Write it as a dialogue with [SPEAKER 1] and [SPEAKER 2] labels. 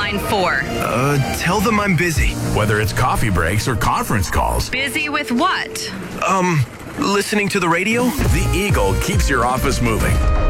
[SPEAKER 1] line 4?
[SPEAKER 2] Tell them I'm busy.
[SPEAKER 3] Whether it's coffee breaks or conference calls.
[SPEAKER 1] Busy with what?
[SPEAKER 2] Listening to the radio?
[SPEAKER 3] The Eagle keeps your office moving.